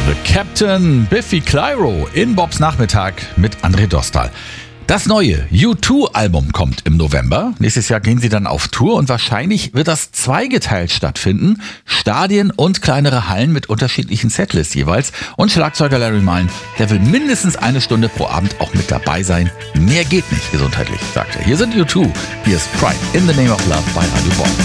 The Captain, Biffy Clyro in Bobs Nachmittag mit André Dostal. Das neue U2-Album kommt im November. Nächstes Jahr gehen sie dann auf Tour und wahrscheinlich wird das zweigeteilt stattfinden. Stadien und kleinere Hallen mit unterschiedlichen Setlists jeweils. Und Schlagzeuger Larry Mullen, der will mindestens eine Stunde pro Abend auch mit dabei sein. Mehr geht nicht gesundheitlich, sagt er. Hier sind U2. Hier ist Pride in the Name of Love bei Radio Bob.